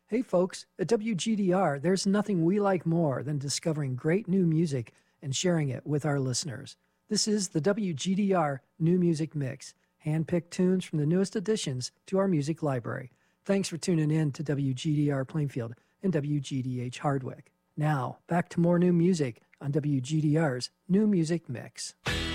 Hey folks, at WGDR, there's nothing we like more than discovering great new music and sharing it with our listeners. This is the WGDR New Music Mix, hand-picked tunes from the newest additions to our music library. Thanks for tuning in to WGDR Plainfield and WGDH Hardwick. Now, back to more new music on WGDR's New Music Mix.